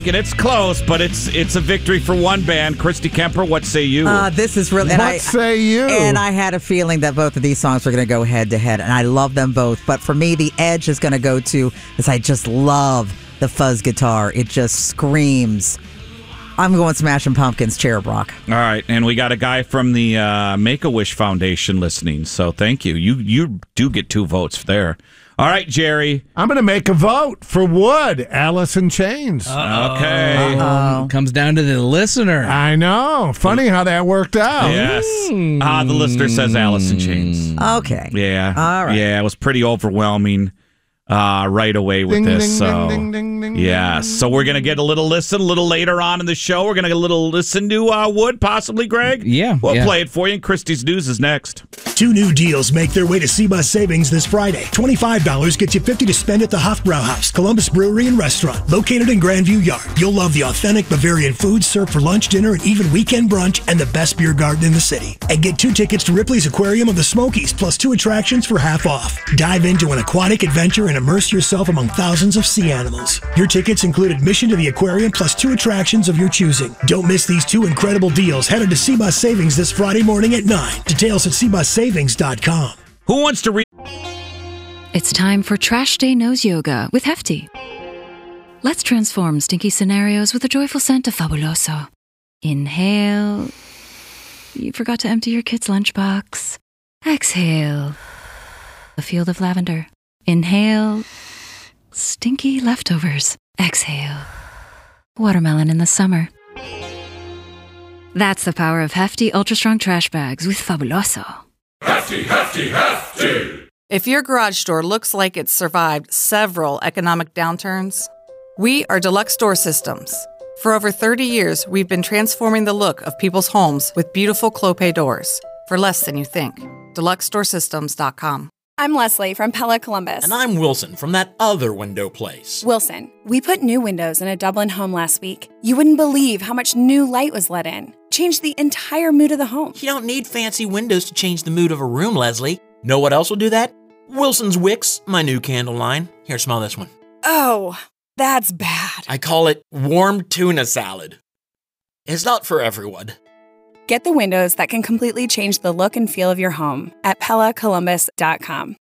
And it's close, but it's a victory for one band. Christy Kemper, what say you? This is really. What say you? And I had a feeling that both of these songs were going to go head to head, and I love them both. But for me, the edge is going to go to, because I just love the fuzz guitar. It just screams. I'm going Smashing Pumpkins, Cherub Rock. All right, and we got a guy from the Make-A-Wish Foundation listening, so thank you. You do get 2 votes there. All right, Jerry. I'm going to make a vote for Wood, Alice in Chains. Okay. Comes down to the listener. I know. Funny how that worked out. Yes. The listener says Alice in Chains. Okay. Yeah. All right. Yeah, it was pretty overwhelming right away with Ding, this. ding, ding, ding, ding, Yeah, ding. so we're going to get a little listen a little later on in the show. We're going to get a little listen to Wood, possibly, Greg? Yeah. We'll play it for you, and Christie's News is next. 2 new deals make their way to Seabus Savings this Friday. $25 gets you $50 to spend at the Hofbrauhaus, Columbus Brewery and Restaurant, located in Grandview Yard. You'll love the authentic Bavarian food served for lunch, dinner, and even weekend brunch, and the best beer garden in the city. And get 2 tickets to Ripley's Aquarium of the Smokies, plus 2 attractions for half off. Dive into an aquatic adventure and immerse yourself among thousands of sea animals. Your tickets include admission to the aquarium, plus 2 attractions of your choosing. Don't miss these 2 incredible deals. Headed to Seabus Savings this Friday morning at 9. Details at SeabusSavings.com. Who wants to read? It's time for Trash Day Nose Yoga with Hefty. Let's transform stinky scenarios with a joyful scent of Fabuloso. Inhale. You forgot to empty your kid's lunchbox. Exhale. A field of lavender. Inhale. Stinky leftovers. Exhale. Watermelon in the summer. That's the power of Hefty Ultra Strong Trash Bags with Fabuloso. Hefty, hefty, hefty! If your garage door looks like it's survived several economic downturns, we are Deluxe Door Systems. For over 30 years, we've been transforming the look of people's homes with beautiful Clopay doors for less than you think. DeluxeDoorSystems.com. I'm Leslie from Pella Columbus. And I'm Wilson from that other window place. Wilson, we put new windows in a Dublin home last week. You wouldn't believe how much new light was let in. Changed the entire mood of the home. You don't need fancy windows to change the mood of a room, Leslie. Know what else will do that? Wilson's Wicks, my new candle line. Here, smell this one. Oh, that's bad. I call it warm tuna salad. It's not for everyone. Get the windows that can completely change the look and feel of your home at PellaColumbus.com.